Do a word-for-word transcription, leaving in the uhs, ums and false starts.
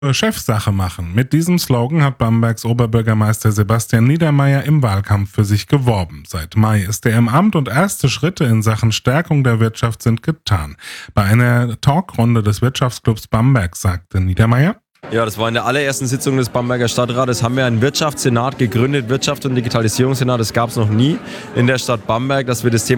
Chefsache machen. Mit diesem Slogan hat Bambergs Oberbürgermeister Sebastian Niedermeyer im Wahlkampf für sich geworben. Seit Mai ist er im Amt und erste Schritte in Sachen Stärkung der Wirtschaft sind getan. Bei einer Talkrunde des Wirtschaftsclubs Bamberg sagte Niedermeyer: Ja, das war in der allerersten Sitzung des Bamberger Stadtrates. Haben wir einen Wirtschaftssenat gegründet, Wirtschaft und Digitalisierungssenat. Das gab es noch nie in der Stadt Bamberg, dass wir das Thema